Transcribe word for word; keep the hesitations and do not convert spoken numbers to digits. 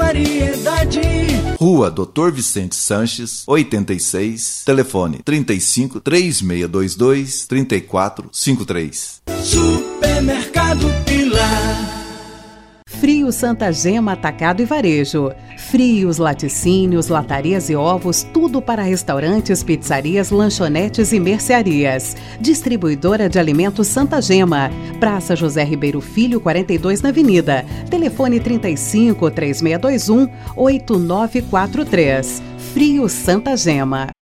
variedade. Rua Doutor Vicente Sanches, oitenta e seis, telefone trinta e cinco, três seis dois dois, trinta e quatro cinquenta e três. Supermercado Pilar. Frio Santa Gema Atacado e Varejo. Frios, laticínios, latarias e ovos, tudo para restaurantes, pizzarias, lanchonetes e mercearias. Distribuidora de alimentos Santa Gema. Praça José Ribeiro Filho, quarenta e dois na Avenida. Telefone trinta e cinco, três seis dois um, oito nove quatro três. Frio Santa Gema.